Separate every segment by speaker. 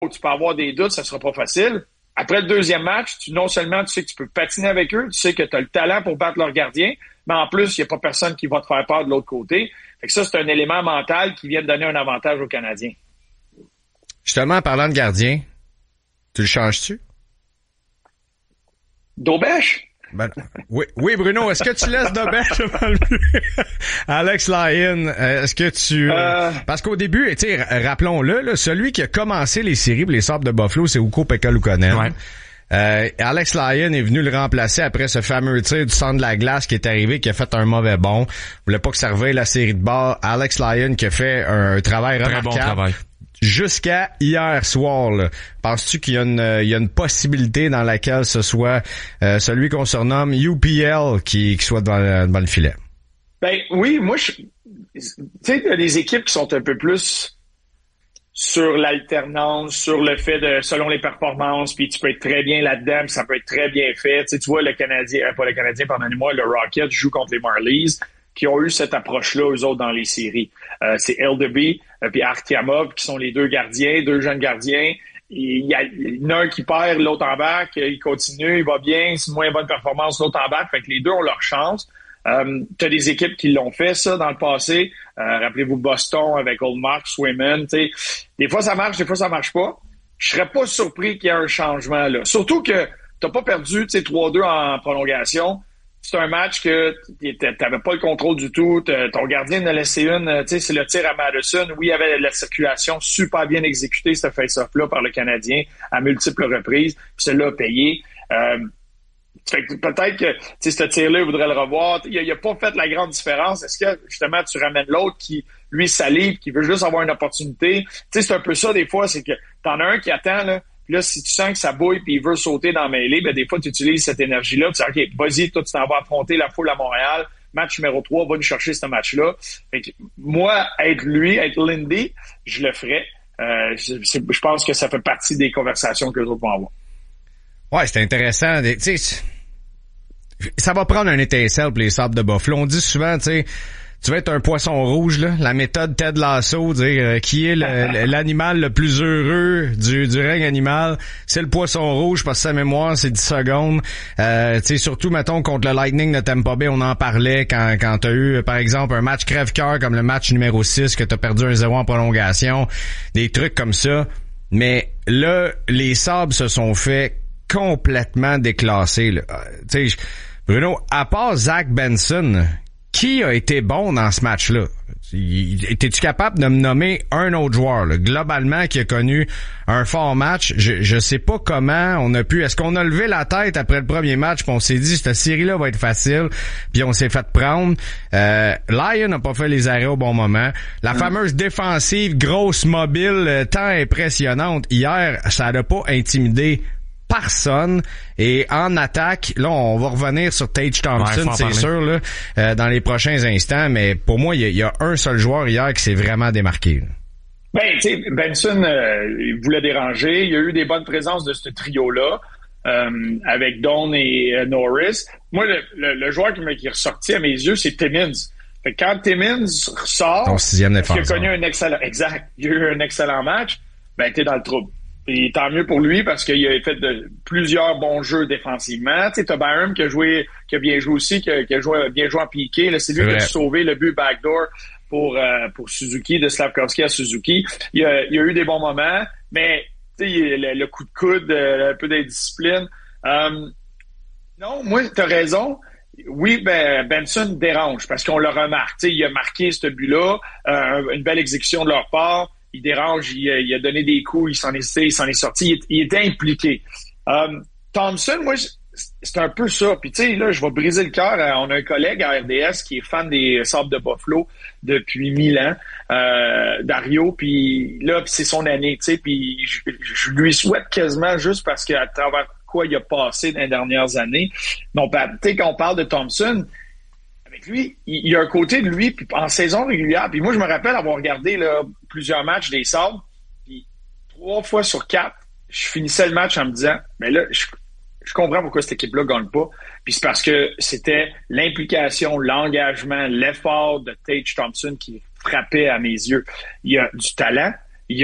Speaker 1: tu peux avoir des doutes, ça sera pas facile. Après le deuxième match, non seulement tu sais que tu peux patiner avec eux, tu sais que tu as le talent pour battre leur gardien, mais en plus, il n'y a pas personne qui va te faire peur de l'autre côté. Fait que ça, c'est un élément mental qui vient de donner un avantage aux Canadiens.
Speaker 2: Justement, en parlant de gardien, tu le changes-tu?
Speaker 1: D'Aubèche?
Speaker 2: Oui, Bruno, est-ce que tu laisses D'Aubèche devant le but? Alex Lyon, est-ce que tu... Parce qu'au début, tu sais, rappelons-le, là, celui qui a commencé les séries pour les Sabres de Buffalo, c'est Ukko-Pekka Luukkonen. Ouais. Alex Lyon est venu le remplacer après ce fameux tir du centre de la glace qui est arrivé, qui a fait un mauvais bond. Voulait pas que ça revienne la série de bord. Alex Lyon qui a fait un travail remarquable. Très bon travail. Jusqu'à hier soir, là. Penses-tu qu'il y a une possibilité dans laquelle ce soit celui qu'on surnomme UPL qui soit devant le filet?
Speaker 1: Ben oui, moi tu sais, il y a des équipes qui sont un peu plus sur l'alternance, sur le fait de selon les performances, puis tu peux être très bien là-dedans, puis ça peut être très bien fait. Tu vois, le Rocket joue contre les Marlies, qui ont eu cette approche-là, eux autres, dans les séries. C'est Eldeby puis Artyomov, qui sont les deux gardiens, deux jeunes gardiens. Il y en a un qui perd, l'autre embarque, il continue, il va bien, c'est une moins bonne performance, l'autre embarque. Fait que les deux ont leur chance. T'as des équipes qui l'ont fait, ça, dans le passé. Rappelez-vous Boston avec Ullmark, Swayman, tu sais. Des fois, ça marche, des fois, ça marche pas. Je serais pas surpris qu'il y ait un changement, là. Surtout que t'as pas perdu, tu sais, 3-2 en prolongation. C'est un match que t'avais pas le contrôle du tout. Ton gardien en a laissé une. Tu sais, c'est le tir à Madison. Oui, il y avait la circulation super bien exécutée, ce face-off-là, par le Canadien, à multiples reprises. Puis celui-là a payé. Fait que peut-être que ce tir-là, il voudrait le revoir. Il a pas fait la grande différence. Est-ce que, justement, tu ramènes l'autre qui, lui, salive, qui veut juste avoir une opportunité? Tu sais, c'est un peu ça, des fois, c'est que t'en as un qui attend, là. Puis là, si tu sens que ça bouille puis il veut sauter dans la mêlée, ben des fois, tu utilises cette énergie-là. Tu dis, OK, vas-y, toi, tu t'en vas affronter la foule à Montréal. Match numéro 3, va nous chercher ce match-là. Fait que moi, être Lindy, je le ferais. Je pense que ça fait partie des conversations que les autres vont avoir.
Speaker 2: Ouais, c'est intéressant. Tu sais, ça va prendre un étincelle pour les Sabres de Buffalo. On dit souvent, tu sais, tu vas être un poisson rouge, là. La méthode Ted Lasso, dire qui est l'animal le plus heureux du règne animal, c'est le poisson rouge parce que sa mémoire, c'est 10 secondes. Tu sais, surtout, mettons, contre le Lightning de Tampa Bay, on en parlait quand t'as eu, par exemple, un match crève-cœur comme le match numéro 6 que t'as perdu 1-0 en prolongation. Des trucs comme ça. Mais là, les Sabres se sont fait complètement déclassés, là. Tu sais, Bruno, à part Zach Benson, qui a été bon dans ce match-là? Étais-tu capable de me nommer un autre joueur, là, globalement, qui a connu un fort match? Je sais pas comment on a pu... Est-ce qu'on a levé la tête après le premier match puis on s'est dit, cette série-là va être facile, puis on s'est fait prendre. Lyon n'a pas fait les arrêts au bon moment. La fameuse défensive, grosse, mobile, tant impressionnante, hier, ça n'a pas intimidé personne. Et en attaque, là, on va revenir sur Tage Thompson, c'est sûr, là, dans les prochains instants, mais pour moi, il y a un seul joueur hier qui s'est vraiment démarqué, là.
Speaker 1: Ben, tu sais, Benson, il voulait déranger. Il y a eu des bonnes présences de ce trio-là, avec Doan et Norris. Moi, le joueur qui est ressorti à mes yeux, c'est Timmins. Fait que quand Timmins ressort,
Speaker 2: ton sixième défenseur,
Speaker 1: il a connu un excellent, exact, il a eu un excellent match, ben, t'es dans le trouble. Et tant mieux pour lui parce qu'il a fait plusieurs bons jeux défensivement. Tu sais, t'as Byram qui a bien joué aussi, qui a bien joué en piqué. Là, c'est lui qui a sauvé le but backdoor pour Suzuki, de Slavkovski à Suzuki. Il a eu des bons moments, mais tu sais, le coup de coude, un peu d'indiscipline. Non, moi, t'as raison. Oui, Benson dérange parce qu'on le remarque. Tu sais, il a marqué ce but-là, une belle exécution de leur part. Il dérange, il a donné des coups, il s'en est sorti, il était impliqué. Thompson, moi, c'est un peu ça. Puis tu sais, là, je vais briser le cœur. On a un collègue à RDS qui est fan des Sabres de Buffalo depuis 1000 ans, Dario. Puis là, c'est son année, tu sais. Puis je lui souhaite quasiment juste parce qu'à travers quoi il a passé dans les dernières années. Donc, tu sais, quand on parle de Thompson, avec lui, il y a un côté de lui, puis en saison régulière, puis moi, je me rappelle avoir regardé là, plusieurs matchs des Sabres, puis 3 fois sur 4, je finissais le match en me disant, mais là, je comprends pourquoi cette équipe-là gagne pas, puis c'est parce que c'était l'implication, l'engagement, l'effort de Tage Thompson qui frappait à mes yeux. Il y a du talent, il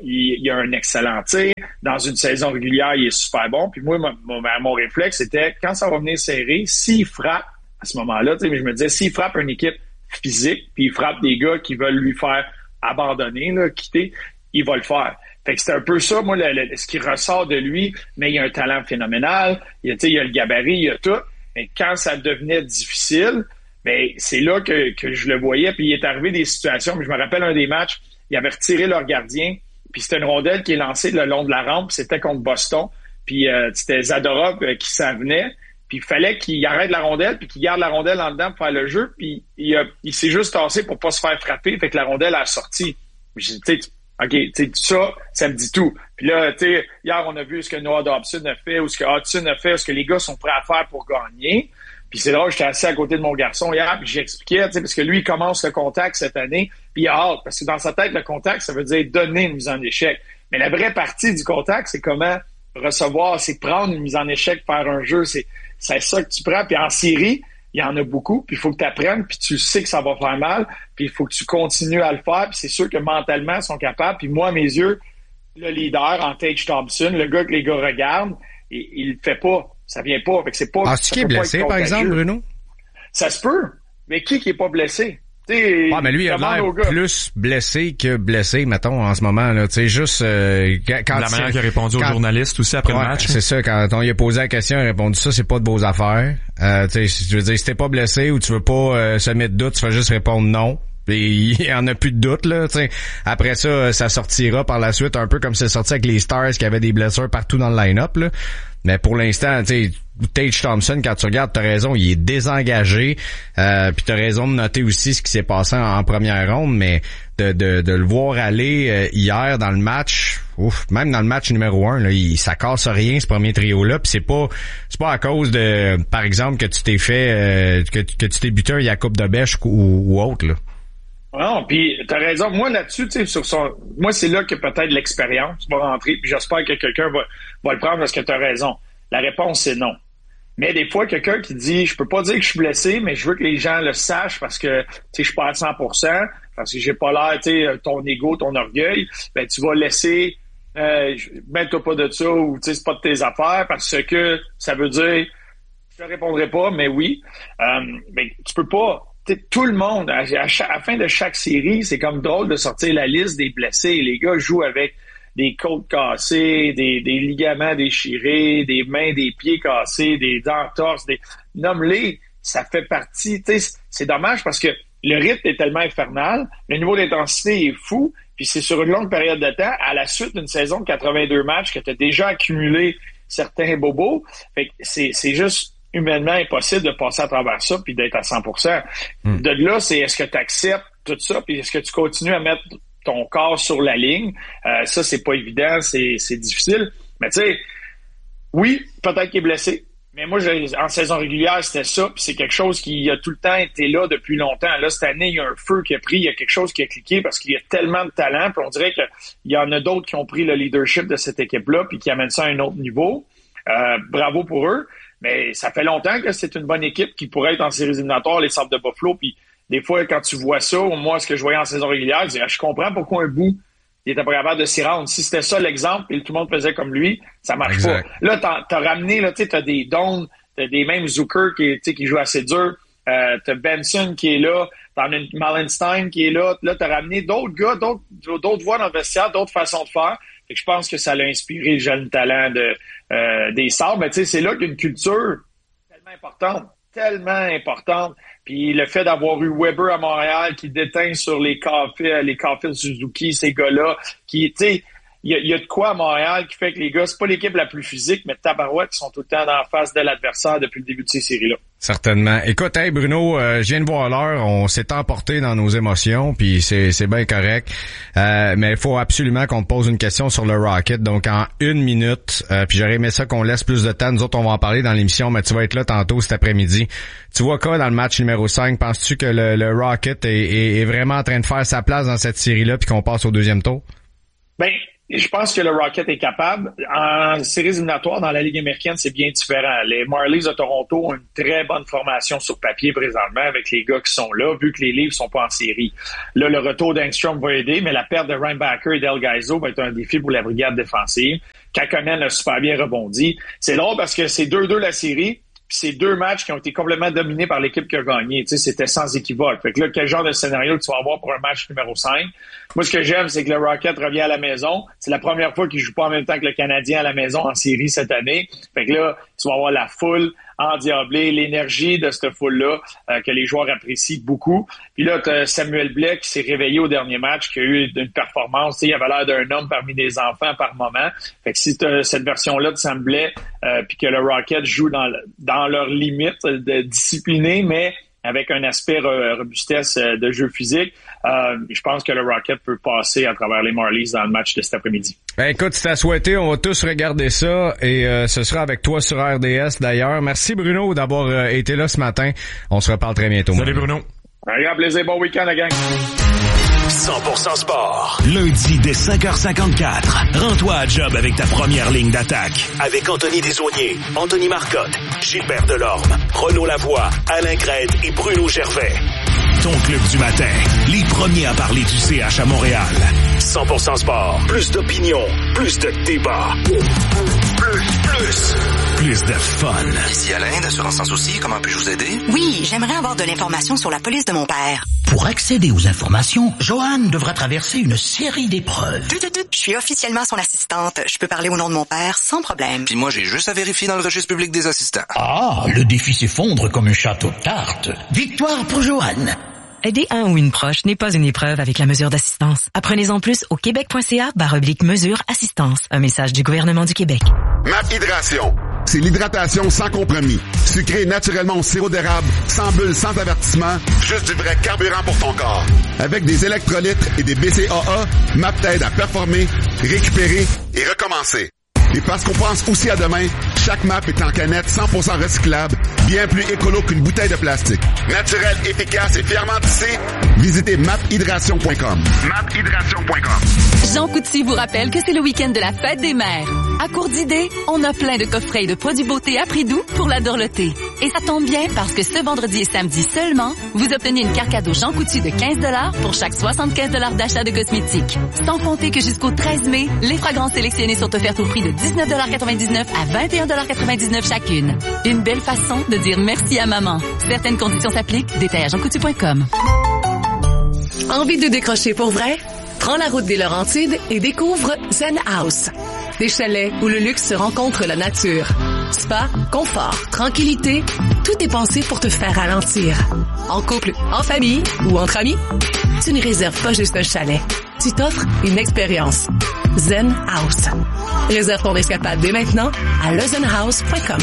Speaker 1: a un excellent tir. Dans une saison régulière, il est super bon. Puis moi, mon réflexe, c'était, quand ça va venir serré, s'il frappe, à ce moment-là, je me disais, s'il frappe une équipe physique, puis il frappe des gars qui veulent lui faire abandonner, là, quitter, il va le faire. Fait que c'est un peu ça, moi, ce qui ressort de lui, mais il a un talent phénoménal, il a le gabarit, il a tout. Mais quand ça devenait difficile, ben c'est là que je le voyais. Puis il est arrivé des situations, mais je me rappelle un des matchs, ils avaient retiré leur gardien, puis c'était une rondelle qui est lancée le long de la rampe, c'était contre Boston, puis c'était Zadorov qui s'en venait, puis il fallait qu'il arrête la rondelle, puis qu'il garde la rondelle en dedans pour faire le jeu, puis il s'est juste tassé pour pas se faire frapper, fait que la rondelle a sorti. J'ai dit, OK, tu sais, ça me dit tout. Puis là, tu sais, hier, on a vu ce que Noah Dobson a fait, ou ce que Hudson a fait, ce que les gars sont prêts à faire pour gagner. Puis c'est drôle, j'étais assis à côté de mon garçon hier, puis j'expliquais, tu sais, parce que lui, il commence le contact cette année, puis il a hâte, parce que dans sa tête, le contact, ça veut dire donner une mise en échec. Mais la vraie partie du contact, c'est comment recevoir, c'est prendre une mise en échec, faire un jeu, c'est ça que tu prends. Puis en série, il y en a beaucoup, puis il faut que tu apprennes, puis tu sais que ça va faire mal, puis il faut que tu continues à le faire, puis c'est sûr que mentalement, ils sont capables. Puis moi, à mes yeux, le leader en Tage Thompson, le gars que les gars regardent, il le fait pas. Ça vient pas. Fait que c'est pas.
Speaker 2: Est-ce qu'il est blessé, par exemple, Bruno?
Speaker 1: Ça se peut. Mais qui est pas blessé?
Speaker 2: Mais lui, il a l'air plus blessé que blessé, mettons, en ce moment, là. Tu sais, juste, quand
Speaker 3: la manière qu'il a répondu aux journalistes aussi après le match.
Speaker 2: C'est ça. Quand on lui a posé la question, il a répondu ça, c'est pas de beaux affaires. Tu sais, je veux dire, si t'es pas blessé ou tu veux pas semer de doute, tu vas juste répondre non. Et il y en a plus de doute, là, tu sais. Après ça, ça sortira par la suite, un peu comme c'est sorti avec les Stars qui avaient des blessures partout dans le line-up, là. Mais pour l'instant, tu sais, Tage Thompson, quand tu regardes, t'as raison, il est désengagé. Puis t'as raison de noter aussi ce qui s'est passé en première ronde, mais de le voir aller hier dans le match, même dans le match numéro 1, là, ça casse rien ce premier trio-là. Puis c'est pas à cause de, par exemple, que tu t'es fait que tu t'es buté un Jakub Dobeš ou autre, là.
Speaker 1: Non, puis t'as raison. Moi, là-dessus, tu sais, moi, c'est là que peut-être l'expérience va rentrer, puis j'espère que quelqu'un va le prendre parce que t'as raison. La réponse, c'est non. Mais des fois, quelqu'un qui dit, je peux pas dire que je suis blessé, mais je veux que les gens le sachent parce que, tu sais, je suis pas à 100%, parce que j'ai pas l'air, tu sais, ton ego, ton orgueil, ben, tu vas laisser, mets-toi pas de ça, ou, tu sais, c'est pas de tes affaires, parce que ça veut dire, je te répondrai pas, mais oui. Mais tu peux pas. Tout le monde, à la fin de chaque série, c'est comme drôle de sortir la liste des blessés. Les gars jouent avec des côtes cassées, des ligaments déchirés, des mains, des pieds cassés, des entorses, nomme-les, ça fait partie. C'est dommage parce que le rythme est tellement infernal, le niveau d'intensité est fou, puis c'est sur une longue période de temps, à la suite d'une saison de 82 matchs que tu as déjà accumulé certains bobos. Fait que c'est juste humainement impossible de passer à travers ça puis d'être à 100%. De là, c'est est-ce que tu acceptes tout ça puis est-ce que tu continues à mettre ton corps sur la ligne? Ça, c'est pas évident, c'est difficile. Mais tu sais, oui, peut-être qu'il est blessé. Mais moi, en saison régulière, c'était ça. Puis c'est quelque chose qui a tout le temps été là depuis longtemps. Là, cette année, il y a un feu qui a pris. Il y a quelque chose qui a cliqué parce qu'il y a tellement de talent. Puis on dirait qu'il y en a d'autres qui ont pris le leadership de cette équipe-là puis qui amènent ça à un autre niveau. Bravo pour eux. Mais ça fait longtemps que c'est une bonne équipe qui pourrait être en séries éliminatoires, les Sabres de Buffalo. Puis des fois, quand tu vois ça, moi, ce que je voyais en saison régulière, je disais, je comprends pourquoi un bout, il était pas capable de s'y rendre. Si c'était ça l'exemple et tout le monde faisait comme lui, ça marche pas. Là, t'as ramené, là, tu sais, t'as des Doan, t'as des mêmes Zucker qui joue assez dur. T'as Benson qui est là. T'en as Malenstein qui est là. Là, t'as ramené d'autres gars, d'autres voix dans le vestiaire, d'autres façons de faire. Fait que je pense que ça l'a inspiré le jeune talent des Sabres. Mais tu sais, c'est là qu'une culture tellement importante. Puis le fait d'avoir eu Weber à Montréal qui déteint sur les Caulfield Suzuki, ces gars-là, qui, tu sais, il y a de quoi à Montréal qui fait que les gars, c'est pas l'équipe la plus physique, mais tabarouette, qui sont tout le temps en face de l'adversaire depuis le début de ces séries-là.
Speaker 2: Certainement. Écoute, hey Bruno, je viens de voir l'heure, on s'est emporté dans nos émotions, puis c'est bien correct. Mais il faut absolument qu'on te pose une question sur le Rocket, donc en 1 minute. Puis j'aurais aimé ça qu'on laisse plus de temps. Nous autres, on va en parler dans l'émission, mais tu vas être là tantôt cet après-midi. Tu vois quoi dans le match numéro 5? Penses-tu que le Rocket est vraiment en train de faire sa place dans cette série-là, puis qu'on passe au deuxième tour?
Speaker 1: Ben, Et je pense que le Rocket est capable. En séries éliminatoires dans la Ligue américaine, c'est bien différent. Les Marlies de Toronto ont une très bonne formation sur papier présentement avec les gars qui sont là, vu que les Leafs sont pas en série. Là, le retour d'Engstrom va aider, mais la perte de Reinbacher et Del Gaizo va être un défi pour la brigade défensive. Kakkonen a super bien rebondi. C'est drôle parce que c'est 2-2 la série. Puis c'est 2 matchs qui ont été complètement dominés par l'équipe qui a gagné. Tu sais, c'était sans équivoque. Fait que là, quel genre de scénario tu vas avoir pour un match numéro 5? Moi, ce que j'aime, c'est que le Rocket revient à la maison. C'est la première fois qu'il joue pas en même temps que le Canadien à la maison en série cette année. Fait que là, tu vas avoir la foule endiablée, l'énergie de cette foule-là que les joueurs apprécient beaucoup. Puis là, t'as Samuel Blais qui s'est réveillé au dernier match, qui a eu une performance. Tu sais, il avait l'air d'un homme parmi des enfants par moment. Fait que si t'as cette version-là de Sam Blais, puis que le Rocket joue dans leurs limites de discipliné, mais avec un aspect robustesse de jeu physique, je pense que le Rocket peut passer à travers les Marlies dans le match de cet après-midi.
Speaker 2: Ben écoute, si t'as souhaité, on va tous regarder ça et ce sera avec toi sur RDS d'ailleurs. Merci Bruno d'avoir été là ce matin. On se reparle très bientôt.
Speaker 3: Salut Bruno.
Speaker 1: Un grand plaisir, bon week-end la gang.
Speaker 4: 100% sport. Lundi dès 5h54. Rends-toi à job avec ta première ligne d'attaque. Avec Anthony Desaulniers, Anthony Marcotte, Gilbert Delorme, Renaud Lavoie, Alain Crête et Bruno Gervais. Ton club du matin. Les premiers à parler du CH à Montréal. 100% sport. Plus d'opinion. Plus de débat. Plus de fun.
Speaker 5: Ici Alain, d'Assurance Sans Souci. Comment puis-je vous aider?
Speaker 6: Oui, j'aimerais avoir de l'information sur la police de mon père.
Speaker 7: Pour accéder aux informations, Joanne devra traverser une série d'épreuves.
Speaker 6: Je suis officiellement son assistante. Je peux parler au nom de mon père sans problème.
Speaker 5: Puis moi, j'ai juste à vérifier dans le registre public des assistants.
Speaker 7: Ah, le défi s'effondre comme un château de cartes. Victoire pour Joanne.
Speaker 8: Aider un ou une proche n'est pas une épreuve avec la mesure d'assistance. Apprenez-en plus au québec.ca/mesure assistance. Un message du gouvernement du Québec.
Speaker 9: MAP Hydration. C'est l'hydratation sans compromis. Sucrée naturellement au sirop d'érable, sans bulles, sans avertissement, juste du vrai carburant pour ton corps. Avec des électrolytes et des BCAA, MAP t'aide à performer, récupérer et recommencer. Et parce qu'on pense aussi à demain, chaque MAP est en canette 100% recyclable, bien plus écolo qu'une bouteille de plastique. Naturel, efficace et fièrement tissé, visitez maphydration.com. maphydration.com.
Speaker 10: Jean Coutu vous rappelle que c'est le week-end de la fête des mères. À court d'idées, on a plein de coffrets et de produits beauté à prix doux pour la dorloter. Et ça tombe bien parce que ce vendredi et samedi seulement, vous obtenez une carte cadeau Jean Coutu de 15$ pour chaque 75$ d'achat de cosmétiques. Sans compter que jusqu'au 13 mai, les fragrances sélectionnées sont offertes au prix de 19,99$ à 21,99$ chacune. Une belle façon de dire merci à maman. Certaines conditions s'appliquent. Détail à jeancoutu.com.
Speaker 11: Envie de décrocher pour vrai? Prends la route des Laurentides et découvre Zen House. Des chalets où le luxe se rencontre la nature. Spa, confort, tranquillité, tout est pensé pour te faire ralentir. En couple, en famille ou entre amis, tu ne réserves pas juste un chalet. Tu t'offres une expérience. Zen House. Réserve ton escapade dès maintenant à lezenhouse.com.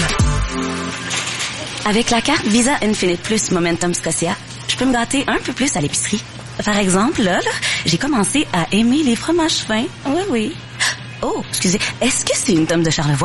Speaker 12: Avec la carte Visa Infinite Plus Momentum Scotia, je peux me gâter un peu plus à l'épicerie. Par exemple, là, j'ai commencé à aimer les fromages fins. Oui. Oh, excusez, est-ce que c'est une tome de Charlevoix?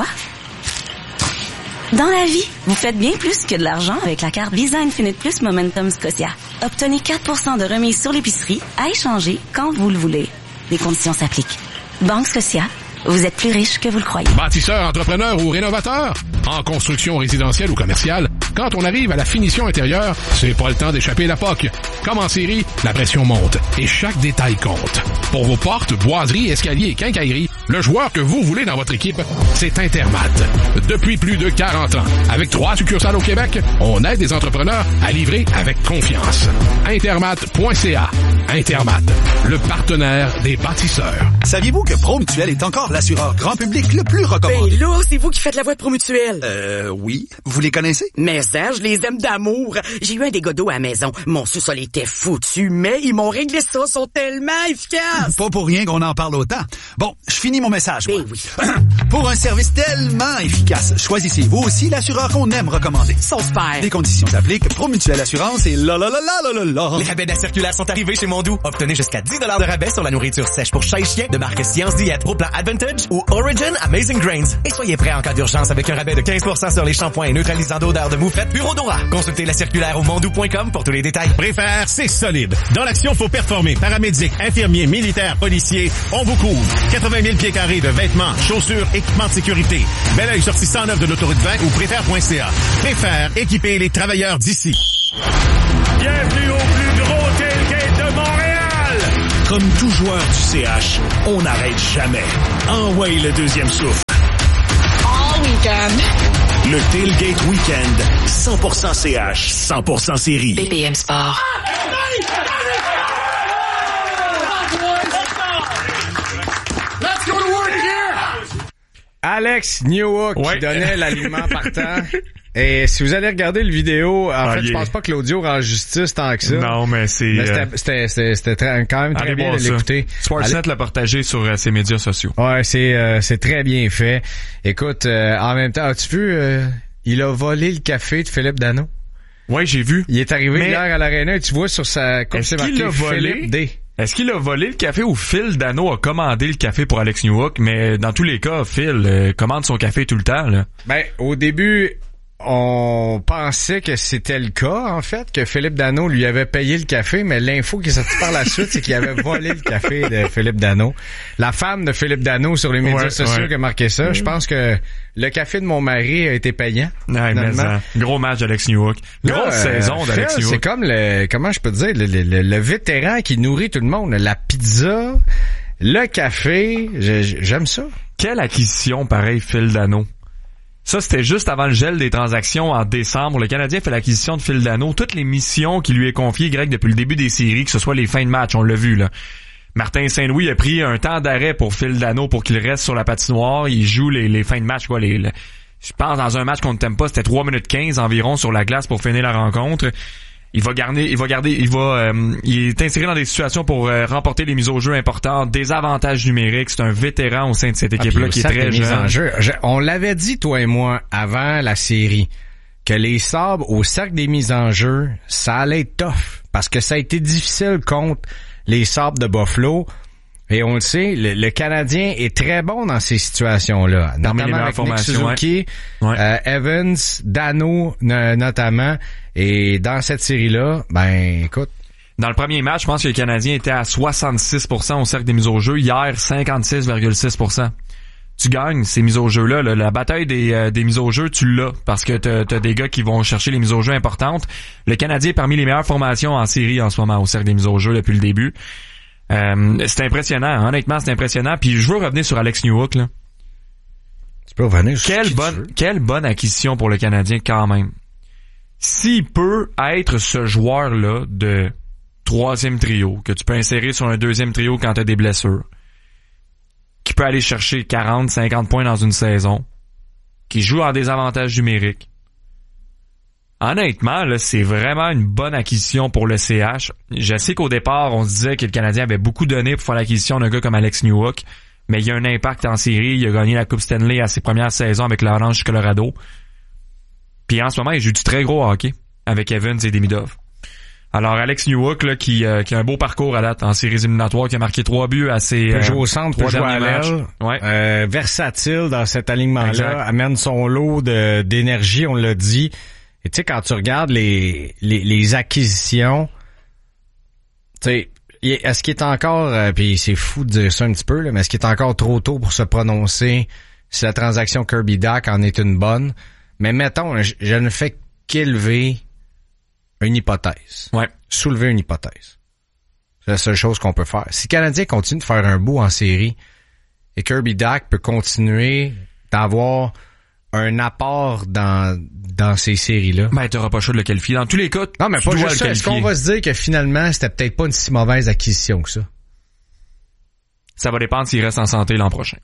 Speaker 12: Dans la vie, vous faites bien plus que de l'argent avec la carte Visa Infinite Plus Momentum Scotia. Obtenez 4% de remise sur l'épicerie à échanger quand vous le voulez. Les conditions s'appliquent. Banque Scotia, vous êtes plus riche que vous le croyez.
Speaker 13: Bâtisseur, entrepreneur ou rénovateur, en construction résidentielle ou commerciale, quand on arrive à la finition intérieure, c'est pas le temps d'échapper la POC. Comme en série, la pression monte et chaque détail compte. Pour vos portes, boiseries, escaliers et quincailleries, le joueur que vous voulez dans votre équipe, c'est Intermat. Depuis plus de 40 ans, avec 3 succursales au Québec, on aide les entrepreneurs à livrer avec confiance. Intermat.ca. Intermat, le partenaire des bâtisseurs.
Speaker 14: Saviez-vous que Promutuel est encore l'assureur grand public le plus recommandé?
Speaker 15: Ben là, c'est vous qui faites la voix de Promutuel.
Speaker 14: Oui. Vous les connaissez?
Speaker 15: Mais ça, je les aime d'amour. J'ai eu un dégât d'eau à la maison. Mon sous-sol était foutu, mais ils m'ont réglé ça. Ils sont tellement efficaces.
Speaker 14: Pas pour rien qu'on en parle autant. Bon, je finis mon message.
Speaker 15: Ben oui.
Speaker 14: Pour un service tellement efficace, choisissez vous aussi l'assureur qu'on aime recommander.
Speaker 15: Sont super.
Speaker 14: Les conditions s'appliquent. Promutuel Assurance et la.
Speaker 16: Les rabais de la circulaire sont arrivés chez Mondou. Obtenez jusqu'à 10$ de rabais sur la nourriture sèche pour chat et chien de marque Science Diète au plan Advantage ou Origin Amazing Grains. Et soyez prêts en cas d'urgence avec un rabais de 15% sur les shampoings et neutralisants d'odeur de mou faites Bureau Dora. Consultez la circulaire au mondou.com pour tous les détails.
Speaker 17: Préfère, c'est solide. Dans l'action, faut performer. Paramédics, infirmiers, militaires, policiers, on vous couvre. 80 000 pieds carrés de vêtements, chaussures, équipements de sécurité. Bel Oeil, sortie 109 de l'autoroute 20 ou préfère.ca. Préfère, équiper les travailleurs d'ici.
Speaker 4: Bienvenue au plus gros tailgate de Montréal! Comme tout joueur du CH, on n'arrête jamais. Envoie le deuxième souffle.
Speaker 18: All weekend.
Speaker 4: Le Tailgate Weekend, 100% CH, 100% série.
Speaker 8: BPM Sport.
Speaker 18: Let's go to work here!
Speaker 2: Alex Newhook qui donnait l'alignement partant. Et si vous allez regarder le vidéo, en fait, je pense pas que l'audio rend justice tant que ça.
Speaker 3: Non, mais
Speaker 2: c'était quand même très bien de l'écouter.
Speaker 3: Sportsnet l'a partagé sur ses médias sociaux.
Speaker 2: Ouais, c'est très bien fait. Écoute, en même temps, as-tu vu, il a volé le café de Philippe Danault?
Speaker 3: Ouais, j'ai vu.
Speaker 2: Il est arrivé hier à l'Arena et tu vois sur sa coupe, c'est marqué Philippe D.
Speaker 3: Est-ce qu'il a volé le café ou Phil Danault a commandé le café pour Alex Newhook? Mais dans tous les cas, Phil commande son café tout le temps, là.
Speaker 2: Ben, au début, on pensait que c'était le cas, en fait, que Philippe Danault lui avait payé le café, mais l'info qui est sortie par la suite, c'est qu'il avait volé le café de Philippe Danault. La femme de Philippe Danault sur les médias sociaux qui a marqué ça, je pense que le café de mon mari a été payant.
Speaker 3: Ouais, gros match d'Alex Newhook. Grosse saison d'Alex Newhook.
Speaker 2: C'est comme comment je peux te dire, le vétéran qui nourrit tout le monde. La pizza, le café, j'aime ça.
Speaker 3: Quelle acquisition, pareil, Phil Danault. Ça, c'était juste avant le gel des transactions en décembre. Le Canadien fait l'acquisition de Phil Danault. Toutes les missions qui lui est confiées, Greg, depuis le début des séries, que ce soit les fins de match, on l'a vu, là. Martin Saint-Louis a pris un temps d'arrêt pour Phil Danault pour qu'il reste sur la patinoire. Il joue les fins de match, quoi. Je pense dans un match qu'on ne t'aime pas, c'était 3 minutes 15 environ sur la glace pour finir la rencontre. Il est inséré dans des situations pour remporter les mises au jeu importantes, des avantages numériques. C'est un vétéran au sein de cette équipe-là qui est très jeune.
Speaker 2: On l'avait dit, toi et moi, avant la série, que les Sabres au cercle des mises en jeu, ça allait être tough. Parce que ça a été difficile contre les Sabres de Buffalo. Et on le sait, le Canadien est très bon dans ces situations-là. Notamment avec Nick Suzuki, Evans, Danault notamment. Et dans cette série-là, ben écoute.
Speaker 3: Dans le premier match, je pense que le Canadien était à 66% au cercle des mises au jeu. Hier, 56,6%. Tu gagnes ces mises au jeu-là. La bataille des mises au jeu, tu l'as. Parce que t'as des gars qui vont chercher les mises au jeu importantes. Le Canadien est parmi les meilleures formations en série en ce moment au cercle des mises au jeu depuis le début. C'est impressionnant. Honnêtement, c'est impressionnant. Puis je veux revenir sur Alex Newhook, là.
Speaker 2: Tu peux revenir
Speaker 3: sur quelle bonne acquisition pour le Canadien quand même. S'il peut être ce joueur-là de 3e trio, que tu peux insérer sur un 2e trio quand t'as des blessures, qui peut aller chercher 40, 50 points dans une saison, qui joue en désavantage numérique. Honnêtement, là, c'est vraiment une bonne acquisition pour le CH. Je sais qu'au départ, on se disait que le Canadien avait beaucoup donné pour faire l'acquisition d'un gars comme Alex Newhook, mais il y a un impact en série. Il a gagné la Coupe Stanley à ses premières saisons avec l'Orange du Colorado. Puis en ce moment, il joue du très gros hockey avec Evans et Demidov. Alors Alex Newhook là, qui a un beau parcours à date en séries éliminatoires, qui a marqué 3 buts à ses
Speaker 2: peut jouer au centre, peut jouer à l'aile.
Speaker 3: Ouais.
Speaker 2: Versatile dans cet alignement-là, amène son lot d'énergie, on l'a dit. Et tu sais, quand tu regardes les acquisitions, tu sais, est-ce qu'il est encore, puis c'est fou de dire ça un petit peu, là, mais est-ce qu'il est encore trop tôt pour se prononcer si la transaction Kirby Dach en est une bonne? Mais mettons, je ne fais qu'élever une hypothèse.
Speaker 3: Ouais.
Speaker 2: Soulever une hypothèse. C'est la seule chose qu'on peut faire. Si le Canadien continue de faire un bout en série et Kirby Dach peut continuer d'avoir un apport dans ces séries-là.
Speaker 3: Ben, t'auras pas le choix de le qualifier. Dans tous les cas,
Speaker 2: non, mais pas juste ça. Est-ce qu'on va se dire que finalement, c'était peut-être pas une si mauvaise acquisition que ça?
Speaker 3: Ça va dépendre s'il reste en santé l'an prochain.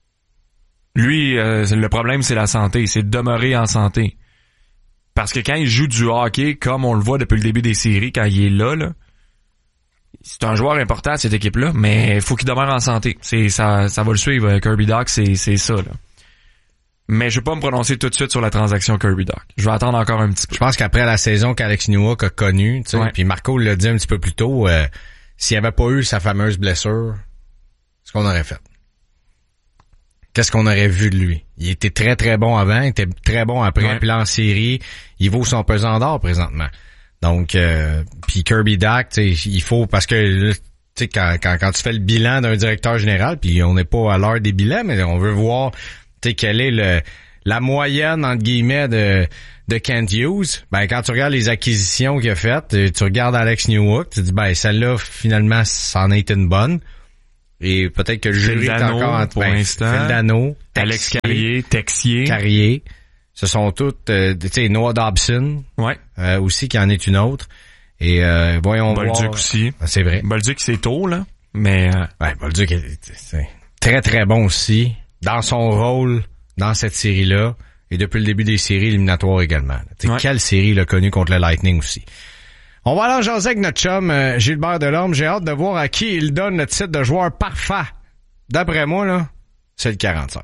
Speaker 3: Lui, le problème, c'est la santé. C'est de demeurer en santé. Parce que quand il joue du hockey, comme on le voit depuis le début des séries, quand il est là, c'est un joueur important à cette équipe-là, mais il faut qu'il demeure en santé. Ça va le suivre, Kirby Dach, c'est ça, là. Mais je vais pas me prononcer tout de suite sur la transaction Kirby Dach. Je vais attendre encore un petit peu.
Speaker 2: Je pense qu'après la saison qu'Alex Newhook a connue, tu sais, puis Marco l'a dit un petit peu plus tôt, s'il avait pas eu sa fameuse blessure, ce qu'on aurait fait? qu'est-ce qu'on aurait vu de lui? Il était très, très bon avant, il était très bon après, puis là, en série, il vaut son pesant d'or présentement. Donc, puis Kirby Dach, il faut, parce que, tu sais, quand tu fais le bilan d'un directeur général, puis on n'est pas à l'heure des bilans, mais on veut voir, tu sais, quelle est la moyenne, entre guillemets, de Kent Hughes. Ben, quand tu regardes les acquisitions qu'il a faites, tu regardes Alex Newhook, tu te dis, ben, celle-là, finalement, ça en a été une bonne. Et peut-être que le jury est encore
Speaker 3: pour l'instant.
Speaker 2: Phil Dano,
Speaker 3: Alex Carrier, Texier.
Speaker 2: Carrier. Ce sont toutes, tu sais, Noah Dobson.
Speaker 3: Ouais.
Speaker 2: Aussi, qui en est une autre. Et, voyons voir.
Speaker 3: Bolduc aussi.
Speaker 2: C'est vrai.
Speaker 3: Bolduc, c'est tôt, là. Mais,
Speaker 2: ouais, Bolduc c'est très, très bon aussi. Dans son rôle, dans cette série-là. Et depuis le début des séries éliminatoires également. Ouais. Quelle série il a connu contre le Lightning aussi. On va aller en jaser avec notre chum Gilbert Delorme. J'ai hâte de voir à qui il donne le titre de joueur parfait. D'après moi, là, c'est le 45.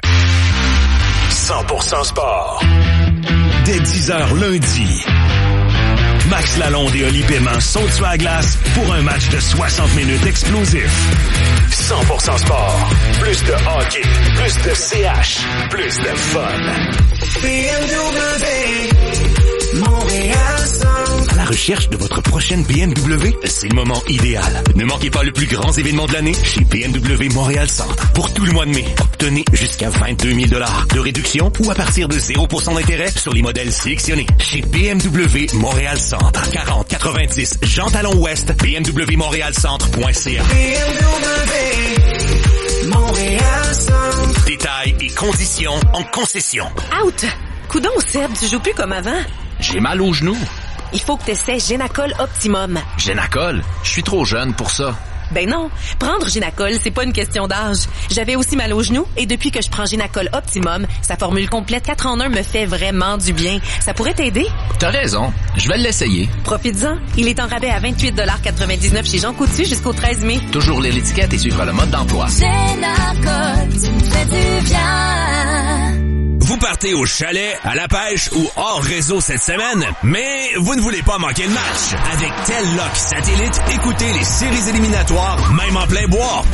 Speaker 4: 100% sport. Dès 10h lundi. Max Lalonde et Oli Paiement sautent sur la glace pour un match de 60 minutes explosif. 100% sport. Plus de hockey. Plus de CH. Plus de fun. BMW. Montréal Centre. À la recherche de votre prochaine BMW? C'est le moment idéal. Ne manquez pas le plus grand événement de l'année chez BMW Montréal Centre. Pour tout le mois de mai, obtenez jusqu'à 22 000 $ de réduction ou à partir de 0% d'intérêt sur les modèles sélectionnés. Chez BMW Montréal Centre. 4090 Jean Talon Ouest, bmwmontrealcentre.ca. BMW Montréal Centre. Détails et conditions en concession.
Speaker 19: Out! Coudon, Seb, tu joues plus comme avant.
Speaker 20: J'ai mal au genou.
Speaker 19: Il faut que tu essaies Génacol Optimum.
Speaker 20: Génacol? Je suis trop jeune pour ça.
Speaker 19: Ben non, prendre Génacol, c'est pas une question d'âge. J'avais aussi mal au genou et depuis que je prends Génacol Optimum, sa formule complète 4 en 1 me fait vraiment du bien. Ça pourrait t'aider?
Speaker 20: T'as raison, je vais l'essayer.
Speaker 19: Profites-en. Il est en rabais à 28,99 $ chez Jean Coutu jusqu'au 13 mai.
Speaker 20: Toujours lire l'étiquette et suivre le mode d'emploi.
Speaker 21: Génacol, tu me fais du bien.
Speaker 4: Vous partez au chalet, à la pêche ou hors réseau cette semaine, mais vous ne voulez pas manquer le match. Avec Telloc Satellite, écoutez les séries éliminatoires, même en plein bois.